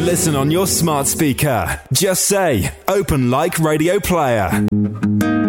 listen on your smart speaker. Just say, Open Like Radio Player.